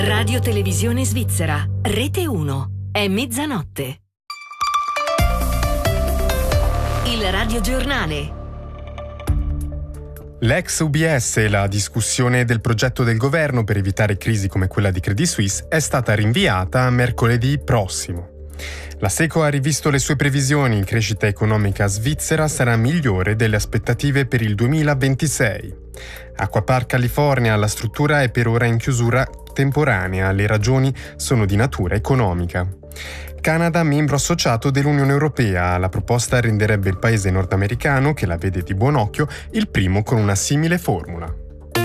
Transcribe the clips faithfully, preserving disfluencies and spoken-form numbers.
Radio Televisione Svizzera, Rete uno, è mezzanotte. Il radiogiornale. L'ex U B S e la discussione del progetto del governo per evitare crisi come quella di Credit Suisse è stata rinviata a mercoledì prossimo. La SECO ha rivisto le sue previsioni, crescita economica svizzera sarà migliore delle aspettative per il duemilaventisei. Acquapark California, la struttura è per ora in chiusura temporanea, le ragioni sono di natura economica. Canada, membro associato dell'Unione Europea, la proposta renderebbe il paese nordamericano, che la vede di buon occhio, il primo con una simile formula.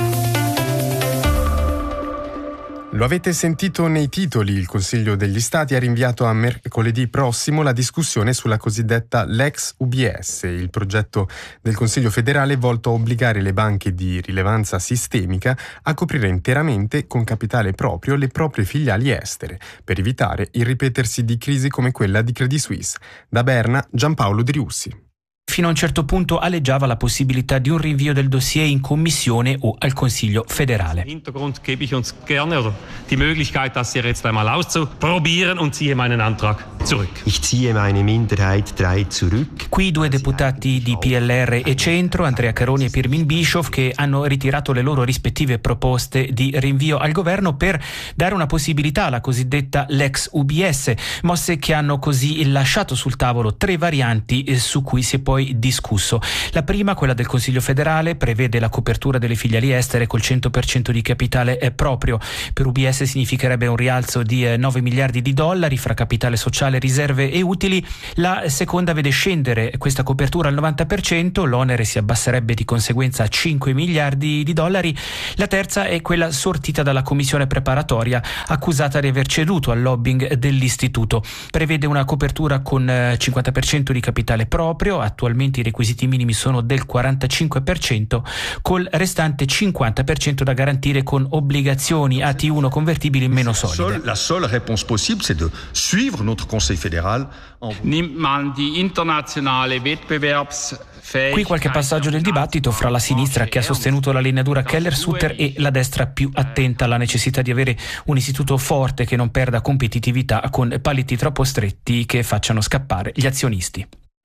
Lo avete sentito nei titoli, il Consiglio degli Stati ha rinviato a mercoledì prossimo la discussione sulla cosiddetta Lex U B S, il progetto del Consiglio federale volto a obbligare le banche di rilevanza sistemica a coprire interamente con capitale proprio le proprie filiali estere, per evitare il ripetersi di crisi come quella di Credit Suisse. Da Berna, Giampaolo Driussi. Fino a un certo punto aleggiava la possibilità di un rinvio del dossier in Commissione o al Consiglio federale. Hintergrund gebe ich uns gerne oder die Möglichkeit, das hier jetzt einmal auszuprobieren und ziehe meinen Antrag zurück. Ich ziehe meine Minderheit drei zurück. Qui due deputati di P L R e Centro, Andrea Caroni e Pirmin Bischoff, che hanno ritirato le loro rispettive proposte di rinvio al governo per dare una possibilità alla cosiddetta Lex U B S, mosse che hanno così lasciato sul tavolo tre varianti su cui si è poi discusso. La prima, quella del Consiglio federale, prevede la copertura delle filiali estere col cento per cento di capitale proprio. Per U B S significherebbe un rialzo di nove miliardi di dollari fra capitale sociale, riserve e utili. La seconda vede scendere questa copertura al novanta per cento, l'onere si abbasserebbe di conseguenza a cinque miliardi di dollari. La terza è quella sortita dalla commissione preparatoria, accusata di aver ceduto al lobbying dell'istituto. Prevede una copertura con cinquanta per cento di capitale proprio, attualmente i requisiti minimi sono del quarantacinque per cento, col restante cinquanta per cento da garantire con obbligazioni A T uno convertibili meno solide. La seule réponse possible c'est de suivre notre Conseil fédéral. Nimmt man die internationale Wettbewerbs Qui qualche passaggio del dibattito fra la sinistra, che ha sostenuto la linea dura Keller-Sutter, e la destra più attenta alla necessità di avere un istituto forte che non perda competitività con paletti troppo stretti che facciano scappare gli azionisti.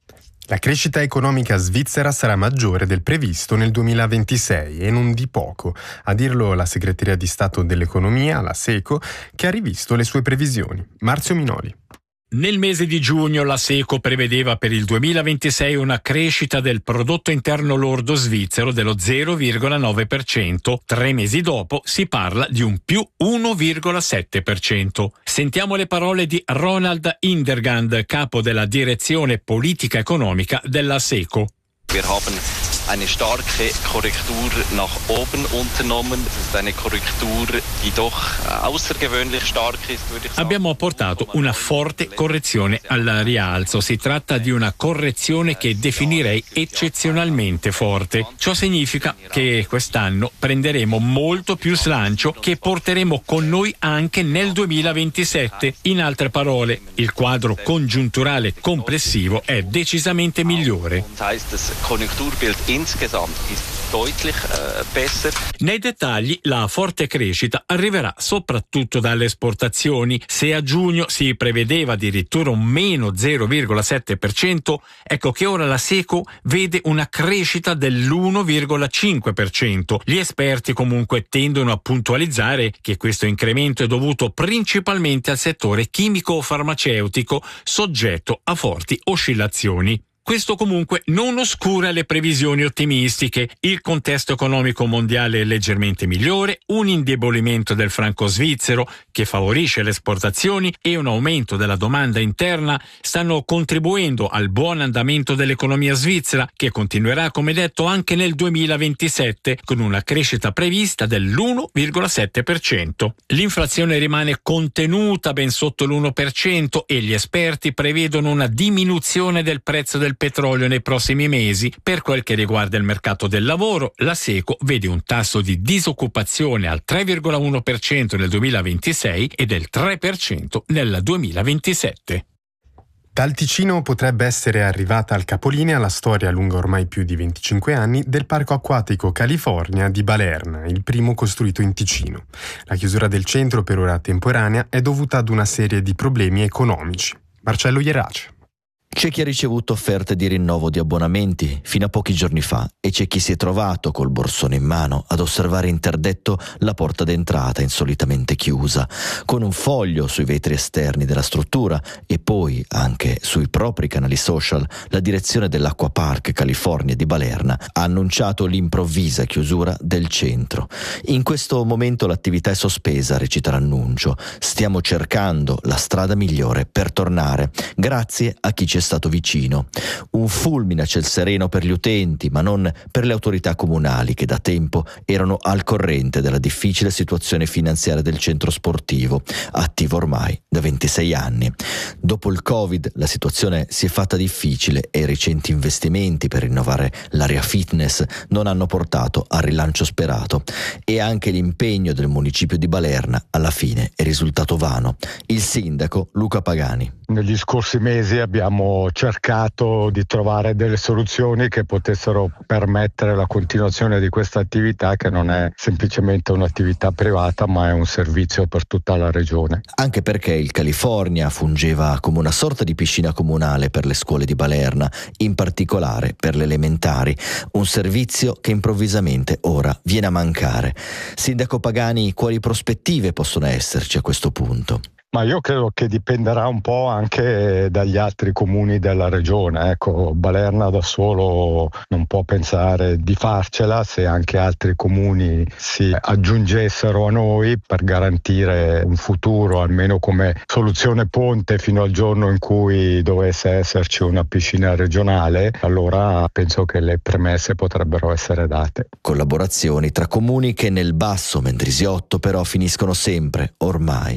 La crescita economica svizzera sarà maggiore del previsto nel duemilaventisei e non di poco, a dirlo la Segreteria di Stato dell'Economia, la SECO, che ha rivisto le sue previsioni. Marzio Minoli. Nel mese di giugno la SECO prevedeva per il duemilaventisei una crescita del prodotto interno lordo svizzero dello zero virgola nove per cento. Tre mesi dopo si parla di un più uno virgola sette per cento. Sentiamo le parole di Ronald Indergand, capo della direzione politica economica della SECO. Wir haben eine starke Korrektur nach oben unternommen. Das ist eine Korrektur, die doch außergewöhnlich stark ist, würde ich sagen. Abbiamo apportato una forte correzione al rialzo. Si tratta di una correzione che definirei eccezionalmente forte. Ciò significa che quest'anno prenderemo molto più slancio, che porteremo con noi anche nel duemilaventisette. In altre parole, il quadro congiunturale complessivo è decisamente migliore. Konjunkturbild insgesamt ist deutlich äh, besser. Nei dettagli, la forte crescita arriverà soprattutto dalle esportazioni. Se a giugno si prevedeva addirittura un meno zero virgola sette per cento, ecco che ora la SECO vede una crescita dell'uno virgola cinque per cento. Gli esperti comunque tendono a puntualizzare che questo incremento è dovuto principalmente al settore chimico-farmaceutico, soggetto a forti oscillazioni. Questo comunque non oscura le previsioni ottimistiche. Il contesto economico mondiale è leggermente migliore, un indebolimento del franco svizzero che favorisce le esportazioni e un aumento della domanda interna stanno contribuendo al buon andamento dell'economia svizzera, che continuerà, come detto, anche nel duemilaventisette con una crescita prevista dell'uno virgola sette per cento. L'inflazione rimane contenuta ben sotto l'uno per cento e gli esperti prevedono una diminuzione del prezzo del petrolio nei prossimi mesi. Per quel che riguarda il mercato del lavoro, la SECO vede un tasso di disoccupazione al tre virgola uno per cento nel duemilaventisei e del tre per cento nel duemilaventisette. Dal Ticino potrebbe essere arrivata al capolinea la storia lunga ormai più di venticinque anni del Parco Acquatico California di Balerna, il primo costruito in Ticino. La chiusura del centro, per ora temporanea, è dovuta ad una serie di problemi economici. Marcello Ierace. C'è chi ha ricevuto offerte di rinnovo di abbonamenti fino a pochi giorni fa e c'è chi si è trovato col borsone in mano ad osservare interdetto la porta d'entrata insolitamente chiusa, con un foglio sui vetri esterni della struttura e poi anche sui propri canali social la direzione dell'Acquapark California di Balerna ha annunciato l'improvvisa chiusura del centro. In questo momento l'attività è sospesa, recita l'annuncio. Stiamo cercando la strada migliore per tornare, grazie a chi ci è stato vicino. Un fulmine a ciel sereno per gli utenti, ma non per le autorità comunali che da tempo erano al corrente della difficile situazione finanziaria del centro sportivo, attivo ormai da ventisei anni. Dopo il Covid la situazione si è fatta difficile e i recenti investimenti per rinnovare l'area fitness non hanno portato al rilancio sperato e anche l'impegno del municipio di Balerna alla fine è risultato vano. Il sindaco Luca Pagani. Negli scorsi mesi abbiamo cercato di trovare delle soluzioni che potessero permettere la continuazione di questa attività, che non è semplicemente un'attività privata ma è un servizio per tutta la regione. Anche perché il California fungeva come una sorta di piscina comunale per le scuole di Balerna, in particolare per le elementari, un servizio che improvvisamente ora viene a mancare. Sindaco Pagani, quali prospettive possono esserci a questo punto? Ma io credo che dipenderà un po' anche dagli altri comuni della regione. Ecco, Balerna da solo non può pensare di farcela se anche altri comuni si aggiungessero a noi per garantire un futuro, almeno come soluzione ponte fino al giorno in cui dovesse esserci una piscina regionale. Allora penso che le premesse potrebbero essere date. Collaborazioni tra comuni che nel basso Mendrisiotto però finiscono sempre, ormai,